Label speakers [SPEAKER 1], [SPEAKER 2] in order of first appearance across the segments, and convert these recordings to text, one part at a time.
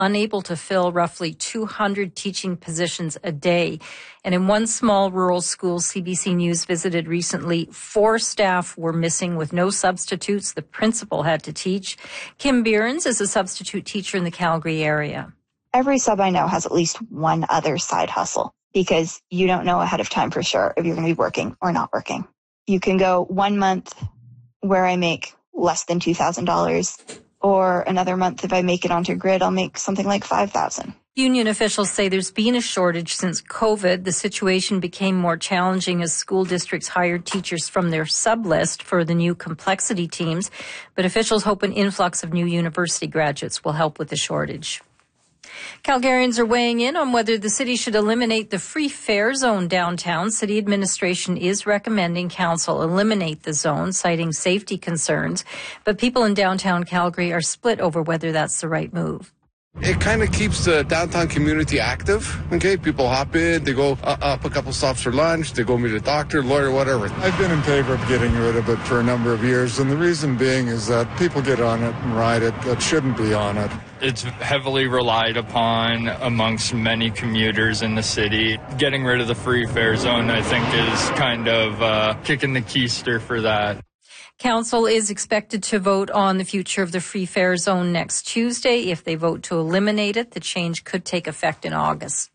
[SPEAKER 1] unable to fill roughly 200 teaching positions a day. And in one small rural school CBC News visited recently, 4 staff were missing with no substitutes. The principal had to teach. Kim Behrens is a substitute teacher in the Calgary area.
[SPEAKER 2] Every sub I know has at least one other side hustle because you don't know ahead of time for sure if you're going to be working or not working. You can go 1 month where I make less than $2,000, or another month if I make it onto grid, I'll make something like $5,000.
[SPEAKER 1] Union officials say there's been a shortage since COVID. The situation became more challenging as school districts hired teachers from their sub-list for the new complexity teams. But officials hope an influx of new university graduates will help with the shortage. Calgarians are weighing in on whether the city should eliminate the free fare zone downtown. City administration is recommending council eliminate the zone, citing safety concerns. But people in downtown Calgary are split over whether that's the right move.
[SPEAKER 3] It kind of keeps the downtown community active, okay? People hop in, they go up a couple stops for lunch, they go meet a doctor, lawyer, whatever.
[SPEAKER 4] I've been in favor of getting rid of it for a number of years, and the reason being is that people get on it and ride it that shouldn't be on it.
[SPEAKER 5] It's heavily relied upon amongst many commuters in the city. Getting rid of the free fare zone, I think, is kind of kicking the keister for that.
[SPEAKER 1] Council is expected to vote on the future of the free fare zone next Tuesday. If they vote to eliminate it, the change could take effect in August.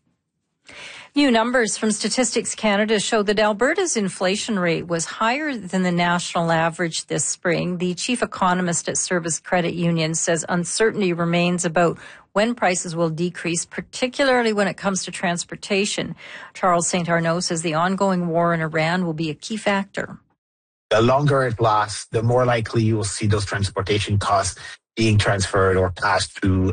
[SPEAKER 1] New numbers from Statistics Canada show that Alberta's inflation rate was higher than the national average this spring. The chief economist at Service Credit Union says uncertainty remains about when prices will decrease, particularly when it comes to transportation. Charles St. Arnaud says the ongoing war in Iran will be a key factor.
[SPEAKER 6] The longer it lasts, the more likely you will see those transportation costs being transferred or passed through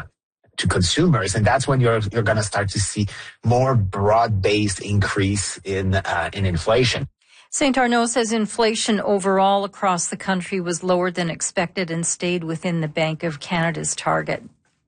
[SPEAKER 6] to consumers, and that's when you're going to start to see more broad-based increase in inflation.
[SPEAKER 1] St. Arnaud says inflation overall across the country was lower than expected and stayed within the Bank of Canada's target.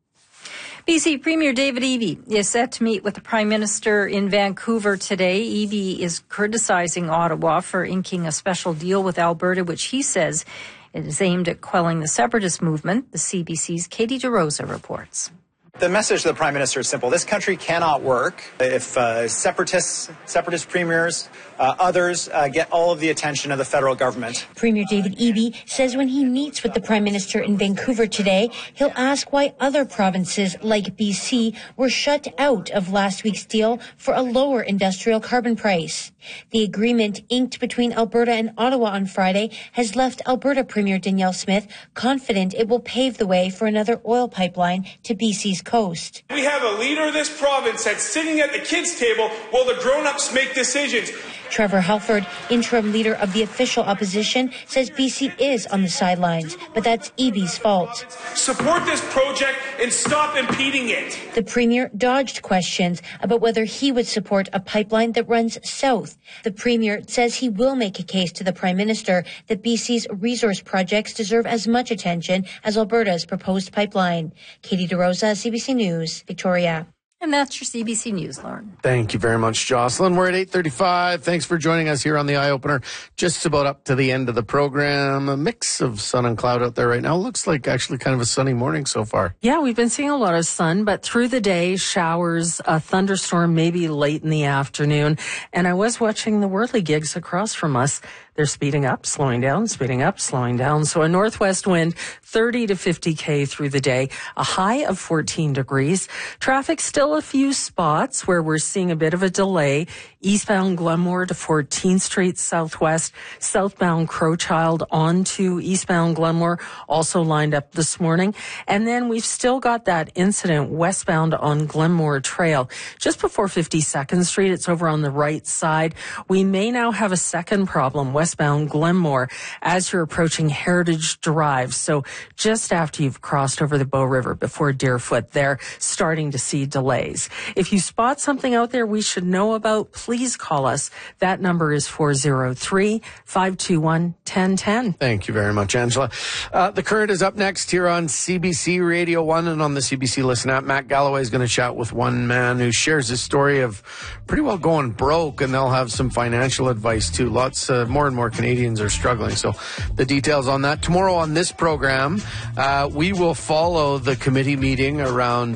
[SPEAKER 1] BC Premier David Eby is set to meet with the Prime Minister in Vancouver today. Eby is criticizing Ottawa for inking a special deal with Alberta, which he says it is aimed at quelling the separatist movement. The CBC's Katie DeRosa reports.
[SPEAKER 7] The message to the Prime Minister is simple. This country cannot work if separatist premiers, others get all of the attention of the federal government.
[SPEAKER 8] Premier David Eby says when he meets with the Prime Minister in Vancouver today, he'll ask why other provinces like BC were shut out of last week's deal for a lower industrial carbon price. The agreement inked between Alberta and Ottawa on Friday has left Alberta Premier Danielle Smith confident it will pave the way for another oil pipeline to BC's coast.
[SPEAKER 9] We have a leader of this province that's sitting at the kids' table while the grown-ups make decisions.
[SPEAKER 8] Trevor Halford, interim leader of the official opposition, says BC is on the sidelines, but that's Eby's fault.
[SPEAKER 9] Support this project and stop impeding it.
[SPEAKER 8] The Premier dodged questions about whether he would support a pipeline that runs south. The Premier says he will make a case to the Prime Minister that BC's resource projects deserve as much attention as Alberta's proposed pipeline. Katie DeRosa, CBC News, Victoria.
[SPEAKER 1] And that's your CBC News, Lauren.
[SPEAKER 10] Thank you very much, Jocelyn. We're at 8:35. Thanks for joining us here on the Eye Opener. Just about up to the end of the program. A mix of sun and cloud out there right now. Looks like actually kind of a sunny morning so far.
[SPEAKER 11] Yeah, we've been seeing a lot of sun, but through the day, showers, a thunderstorm maybe late in the afternoon. And I was watching the whirligigs across from us. They're speeding up, slowing down, speeding up, slowing down. So a northwest wind, 30 to 50 K through the day, a high of 14 degrees. Traffic still a few spots where we're seeing a bit of a delay. Eastbound Glenmore to 14th Street Southwest, southbound Crowchild onto eastbound Glenmore, also lined up this morning. And then we've still got that incident westbound on Glenmore Trail. Just before 52nd Street, it's over on the right side. We may now have a second problem, westbound Glenmore, as you're approaching Heritage Drive. So just after you've crossed over the Bow River before Deerfoot, there, starting to see delays. If you spot something out there we should know about, please call us. That number is 403-521-1010.
[SPEAKER 10] Thank you very much, Angela. The Current is up next here on CBC Radio 1 and on the CBC Listen app. Matt Galloway is going to chat with one man who shares his story of pretty well going broke, and they'll have some financial advice too. Lots more and more Canadians are struggling. So the details on that tomorrow on this program. We will follow the committee meeting around